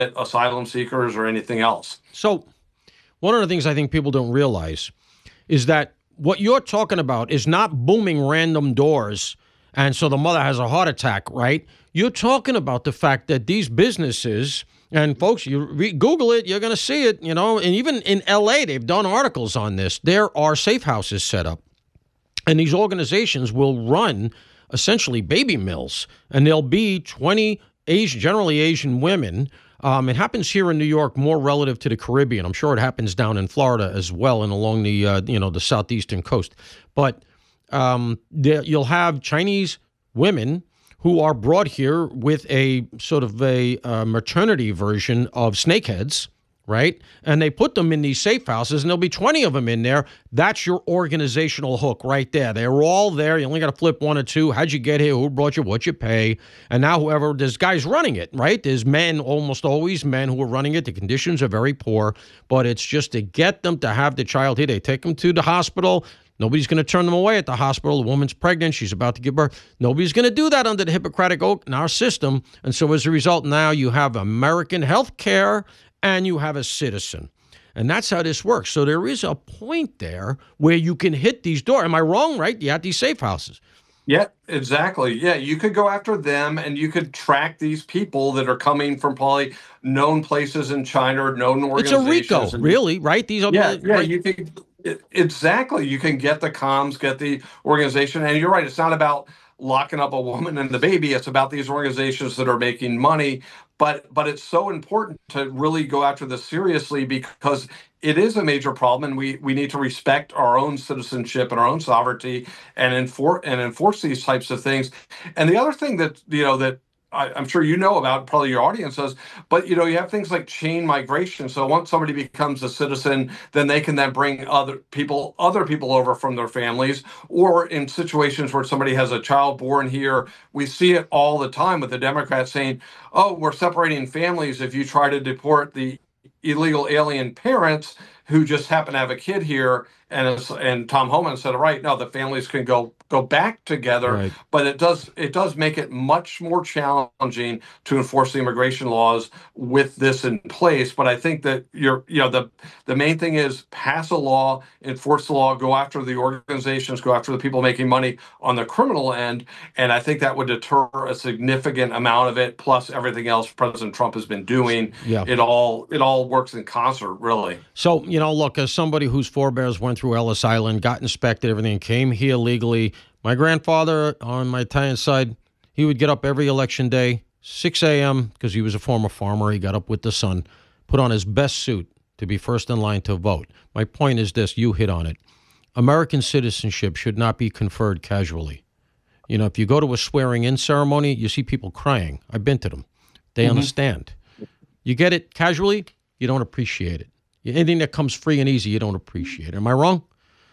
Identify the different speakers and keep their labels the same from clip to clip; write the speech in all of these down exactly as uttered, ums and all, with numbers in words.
Speaker 1: asylum seekers or anything else.
Speaker 2: So one of the things I think people don't realize is that what you're talking about is not booming random doors and so the mother has a heart attack, right? You're talking about the fact that these businesses, and folks, you re- Google it, you're going to see it, you know, and even in L A, they've done articles on this. There are safe houses set up, and these organizations will run essentially baby mills, and there'll be twenty Asian, generally Asian women. Um, it happens here in New York more relative to the Caribbean. I'm sure it happens down in Florida as well and along the, uh, you know, the southeastern coast. But um, there, you'll have Chinese women who are brought here with a sort of a uh, maternity version of snakeheads, right? And they put them in these safe houses, and there'll be twenty of them in there. That's your organizational hook right there. They're all there. You only got to flip one or two. How'd you get here? Who brought you? What you pay? And now whoever, there's guys running it, right? There's men, almost always men who are running it. The conditions are very poor, but it's just to get them to have the child here. They take them to the hospital. Nobody's going to turn them away at the hospital. The woman's pregnant. She's about to give birth. Nobody's going to do that under the Hippocratic Oath in our system. And so as a result, now you have American health care and you have a citizen. And that's how this works. So there is a point there where you can hit these doors. Am I wrong, right? You have these safe houses.
Speaker 1: Yeah, exactly. Yeah, you could go after them and you could track these people that are coming from probably known places in China or known organizations.
Speaker 2: It's a RICO,
Speaker 1: and,
Speaker 2: really, right? These are
Speaker 1: yeah, yeah.
Speaker 2: right?
Speaker 1: You could exactly. You can get the comms, get the organization, and you're right. It's not about locking up a woman and the baby. It's about these organizations that are making money. But but it's so important to really go after this seriously because it is a major problem, and we, we need to respect our own citizenship and our own sovereignty and enforce and enforce these types of things. And the other thing that you know that I, I'm sure you know about, probably your audience does, but you know you have things like chain migration. So once somebody becomes a citizen, then they can then bring other people other people over from their families. Or in situations where somebody has a child born here, we see it all the time with the Democrats saying, "Oh, we're separating families if you try to deport the illegal alien parents who just happen to have a kid here." And and Tom Homan said, right, no, the families can go go back together, right. But it does it does make it much more challenging to enforce the immigration laws with this in place. But I think that you're you know the the main thing is pass a law, enforce the law, go after the organizations, go after the people making money on the criminal end, and I think that would deter a significant amount of it. Plus everything else President Trump has been doing, yeah. it all it all works in concert, really.
Speaker 2: So you know, look, as somebody whose forebears went through Ellis Island, got inspected, everything, came here legally. My grandfather on my Italian side, he would get up every election day, six a.m., because he was a former farmer. He got up with the sun, put on his best suit to be first in line to vote. My point is this, you hit on it. American citizenship should not be conferred casually. You know, if you go to a swearing-in ceremony, you see people crying. I've been to them. They mm-hmm. understand. You get it casually, you don't appreciate it. Anything that comes free and easy, you don't appreciate it. Am I wrong?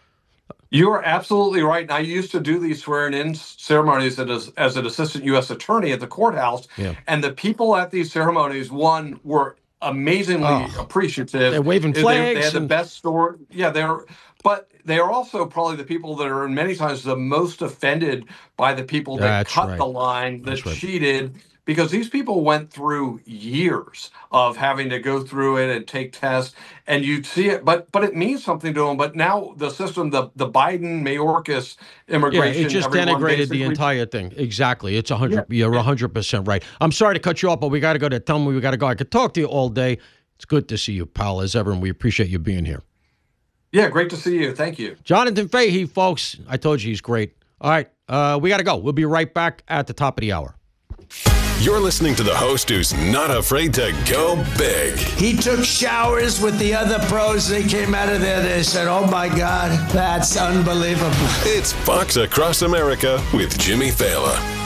Speaker 1: You are absolutely right. And I used to do these swearing-in ceremonies as, as an assistant U S attorney at the courthouse. Yeah. And the people at these ceremonies, one, were amazingly oh, appreciative.
Speaker 2: They're waving flags.
Speaker 1: They, they had
Speaker 2: and...
Speaker 1: the best story. Yeah, they're, but they are also probably the people that are many times the most offended by the people that
Speaker 2: That's
Speaker 1: cut
Speaker 2: right.
Speaker 1: the line, that
Speaker 2: That's right.
Speaker 1: cheated. Because these people went through years of having to go through it and take tests, and you see it, but but it means something to them. But now the system, the the Biden Mayorkas immigration,
Speaker 2: yeah, it just denigrated the entire thing. Exactly, it's a hundred. Yeah. You're a hundred percent right. I'm sorry to cut you off, but we got to go. To tell me we got to go. I could talk to you all day. It's good to see you, pal, as ever, and we appreciate you being here.
Speaker 1: Yeah, great to see you. Thank you,
Speaker 2: Jonathan Fahey, folks. I told you he's great. All right, uh, we got to go. We'll be right back at the top of the hour.
Speaker 3: You're listening to the host who's not afraid to go big.
Speaker 4: He took showers with the other pros. They came out of there. They said, oh, my God, that's unbelievable.
Speaker 3: It's Fox Across America with Jimmy Fallon.